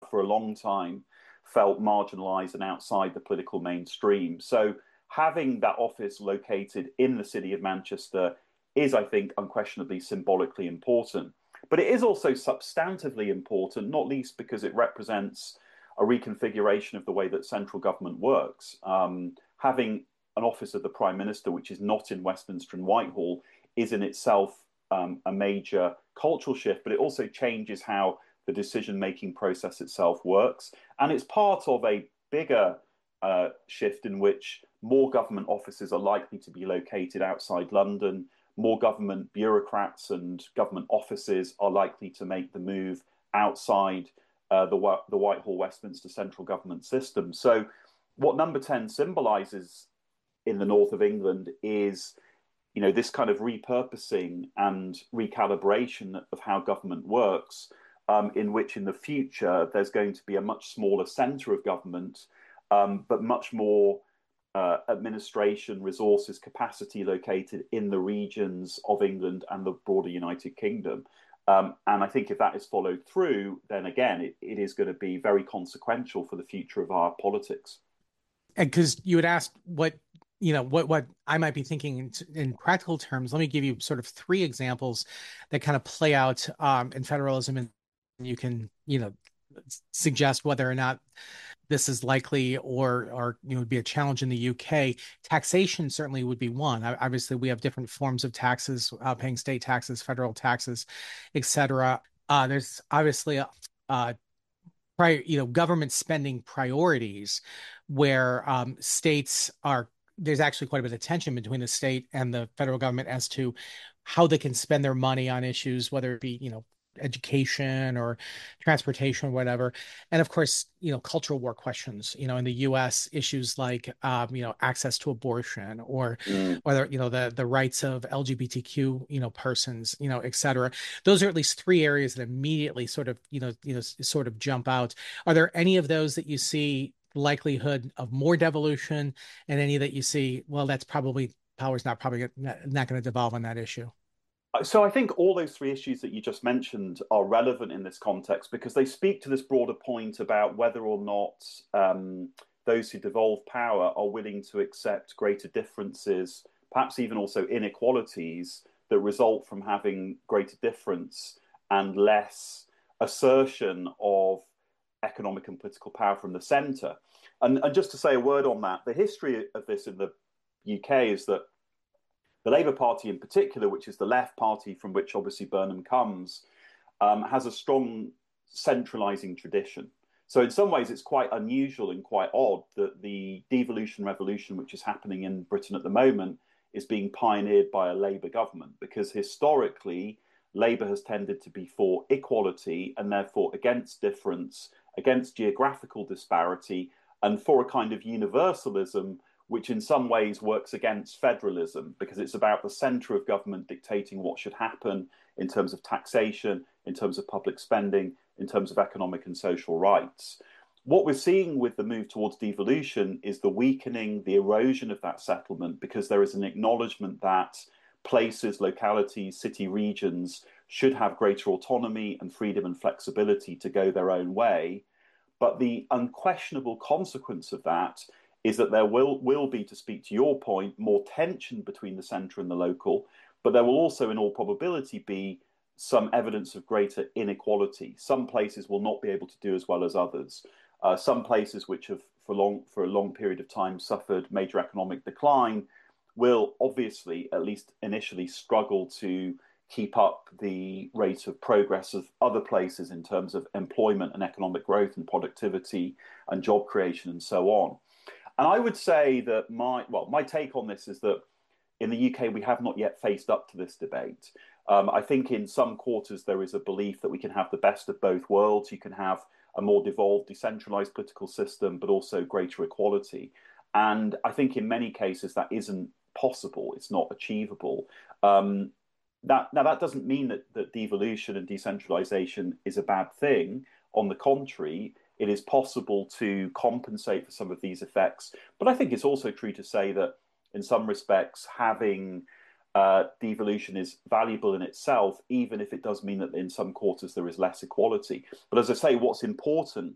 for a long time felt marginalised and outside the political mainstream. So having that office located in the city of Manchester is, I think, unquestionably symbolically important. But it is also substantively important, not least because it represents a reconfiguration of the way that central government works. Having an office of the Prime Minister, which is not in Westminster and Whitehall, is in itself a major cultural shift, but it also changes how the decision-making process itself works. And it's part of a bigger shift in which more government offices are likely to be located outside London. More government bureaucrats and government offices are likely to make the move outside the Whitehall Westminster central government system. So what Number 10 symbolises in the north of England is, you know, this kind of repurposing and recalibration of how government works, in which in the future there's going to be a much smaller centre of government, but much more administration, resources, capacity located in the regions of England and the broader United Kingdom. And I think if that is followed through, then again, it is going to be very consequential for the future of our politics. And because you had asked what I might be thinking in practical terms, let me give you sort of three examples that kind of play out in federalism, and you can suggest whether or not this is likely or would be a challenge in the UK. Taxation certainly would be one. Obviously, we have different forms of taxes, paying state taxes, federal taxes, etc. There's obviously government spending priorities where states are. There's actually quite a bit of tension between the state and the federal government as to how they can spend their money on issues, whether it be education or transportation or whatever. And of course, cultural war questions, in the US, issues like, access to abortion or Mm. whether, the rights of LGBTQ, persons, et cetera. Those are at least three areas that immediately sort of jump out. Are there any of those that you see likelihood of more devolution, and any that you see, well, that's probably power's not going to devolve on that issue? So I think all those three issues that you just mentioned are relevant in this context because they speak to this broader point about whether or not those who devolve power are willing to accept greater differences, perhaps even also inequalities that result from having greater difference and less assertion of economic and political power from the centre. And just to say a word on that, the history of this in the UK is that the Labour Party in particular, which is the left party from which obviously Burnham comes, has a strong centralising tradition. So in some ways, it's quite unusual and quite odd that the devolution revolution, which is happening in Britain at the moment, is being pioneered by a Labour government, because historically, Labour has tended to be for equality and therefore against difference, against geographical disparity, and for a kind of universalism which in some ways works against federalism because it's about the centre of government dictating what should happen in terms of taxation, in terms of public spending, in terms of economic and social rights. What we're seeing with the move towards devolution is the weakening, the erosion of that settlement, because there is an acknowledgement that places, localities, city regions should have greater autonomy and freedom and flexibility to go their own way. But the unquestionable consequence of that is that there will be, to speak to your point, more tension between the centre and the local, but there will also, in all probability, be some evidence of greater inequality. Some places will not be able to do as well as others. Some places which have, for a long period of time, suffered major economic decline will obviously, at least initially, struggle to keep up the rate of progress of other places in terms of employment and economic growth and productivity and job creation and so on. And I would say that my take on this is that in the UK, we have not yet faced up to this debate. I think in some quarters, there is a belief that we can have the best of both worlds. You can have a more devolved, decentralized political system, but also greater equality. And I think in many cases, that isn't possible. It's not achievable. That doesn't mean that devolution and decentralization is a bad thing. On the contrary, it is possible to compensate for some of these effects. But I think it's also true to say that in some respects, having devolution is valuable in itself, even if it does mean that in some quarters there is less equality. But as I say, what's important